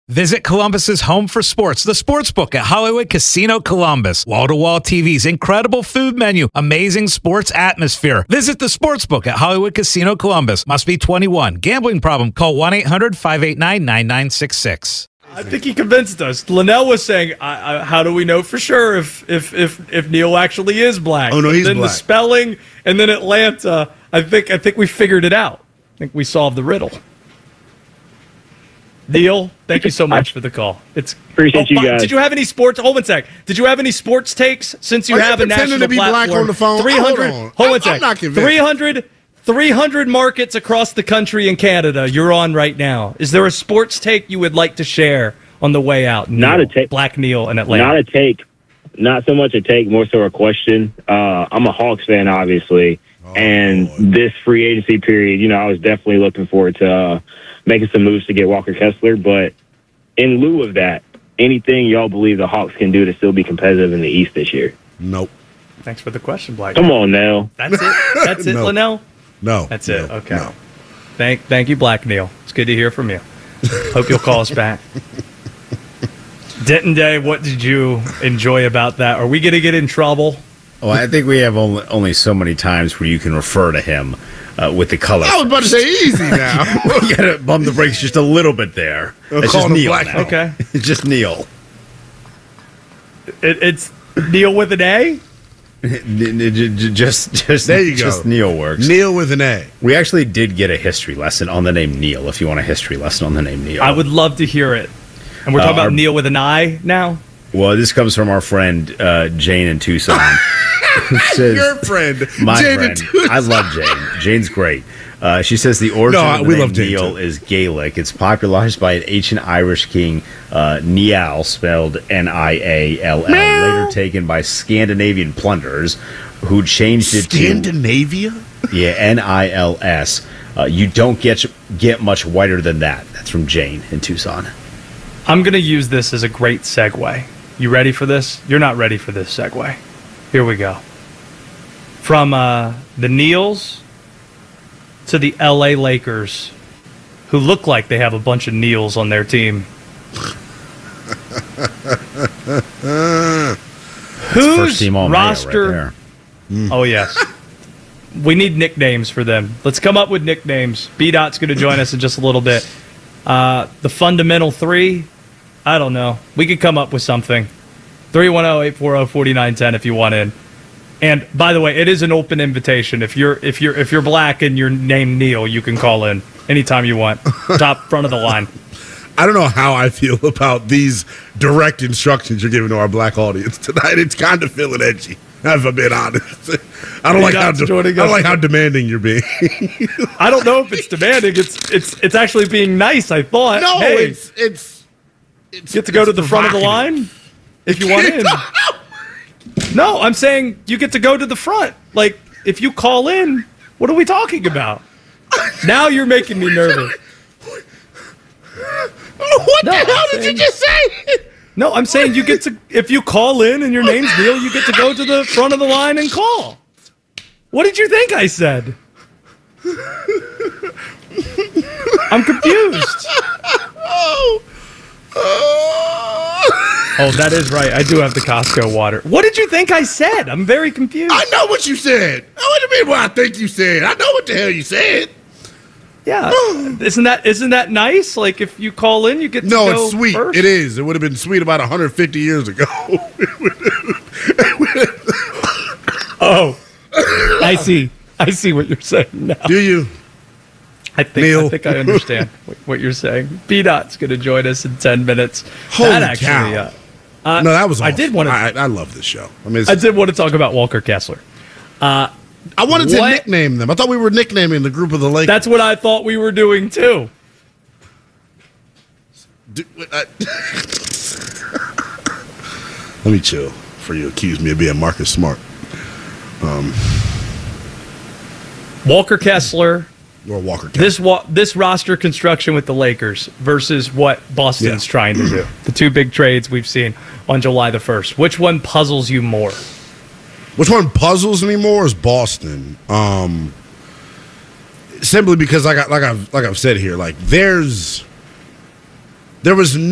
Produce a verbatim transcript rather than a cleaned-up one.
Visit Columbus's home for sports, the Sportsbook at Hollywood Casino Columbus. Wall-to-wall T Vs, incredible food menu, amazing sports atmosphere. Visit the Sportsbook at Hollywood Casino Columbus. Must be twenty-one. Gambling problem? Call one eight hundred five eight nine nine nine six six. I think he convinced us. Linnell was saying, I, I, how do we know for sure if if if, if Neil actually is black? Oh, no, he's then black. The spelling, and then Atlanta, I think I think we figured it out. I think we solved the riddle. Neil, thank you so much for the call. It's Appreciate oh, you guys. Did you have any sports? Hold on a sec. Did you have any sports takes since you Are have you a pretending national to be platform? black on the phone? three hundred. Hold on. Hold on I'm- a sec. I'm not convinced. three hundred, three hundred markets across the country and Canada you're on right now. Is there a sports take you would like to share on the way out? Neil, Not a take. Black Neil in Atlanta. Not a take. Not so much a take, more so a question. Uh, I'm a Hawks fan, obviously. Oh, and boy. this free agency period, you know, I was definitely looking forward to uh, making some moves to get Walker Kessler. But in lieu of that, anything y'all believe the Hawks can do to still be competitive in the East this year? Nope. Thanks for the question, Black. Come on now. That's it. That's it, No. Linnell. No. That's it. No. Okay. No. Thank, thank you, Black Neil. It's good to hear from you. Hope you'll call us back. Denton Day, what did you enjoy about that? Are we going to get in trouble? Well, I think we have only, only so many times where you can refer to him uh, with the color. I was about to say easy now. You gotta bump the brakes just a little bit there. I'll It's call just him Neil Black now. Neil. Okay. It's just Neil. It, it's Neil with an A? N- n- j- j- just, just, There you just go. Neil works. Neil with an A. We actually did get a history lesson on the name Neil, if you want a history lesson on the name Neil. I would love to hear it. And we're Uh, talking about our- Neil with an I now? Well, this comes from our friend uh, Jane in Tucson. who says, Your friend, My Jane friend. Tucson. I love Jane. Jane's great. Uh, she says the origin No, of the we name love Jane, Neil too. is Gaelic. It's popularized by an ancient Irish king, uh, Niall, spelled N I A L L, later taken by Scandinavian plunderers who changed it Scandinavia? to yeah, N I L S. Uh, you don't get get much whiter than that. That's from Jane in Tucson. I'm going to use this as a great segue. You ready for this? You're not ready for this segue. Here we go. From uh, the Neils to the L A Lakers, who look like they have a bunch of Neils on their team. Whose First team all roster? right there. Oh, yes. We need nicknames for them. Let's come up with nicknames. B-Dot's going to join us in just a little bit. Uh, the Fundamental Three, I don't know. We could come up with something. three one zero, eight four zero, four nine one zero if you want in. And by the way, it is an open invitation. If you're if you're if you're black and you're named Neil, you can call in anytime you want. Top front of the line. I don't know how I feel about these direct instructions you're giving to our black audience tonight. It's kind of feeling edgy, if I'm being honest. I don't, like how, That's de- I joining don't us. like how demanding you're being. I don't know if it's demanding. It's it's it's actually being nice. I thought. No, hey, it's, it's it's get to go to the front of the provocative. line if you want in. No, I'm saying you get to go to the front. Like, if you call in, what are we talking about? Now you're making me nervous. What No, the hell I'm did saying- you just say? No, I'm saying you get to, if you call in and your name's Neil, you get to go to the front of the line and call. What did you think I said? I'm confused. Oh. Oh, that is right. I do have the Costco water. What did you think I said? I'm very confused. I know what you said. What do you mean what I think you said? I know what the hell you said. Yeah, isn't that isn't that nice? Like if you call in, you get to No, go it's sweet. first? It is. It would have been sweet about one hundred fifty years ago. Oh, I see. I see what you're saying now. Do you? I think Neil. I think I understand what, what you're saying. B Dot's going to join us in ten minutes. Holy that actually, cow. Uh, No, that was I awesome. did want to. I, I love this show. I mean, it's, I did want to talk about Walker Kessler. I wanted to What? nickname them. I thought we were nicknaming the group of the Lakers. That's what I thought we were doing too. Do- I- Let me chill before you accuse me of being Marcus Smart Walker Kessler. or Walker. Kessler. This wa- this roster construction with the Lakers versus what Boston's Yeah. trying to do. The two big trades we've seen on July the first. Which one puzzles you more? Which one puzzles me more is Boston. Um, simply because, like I, like I've like I've said here, like there's there was.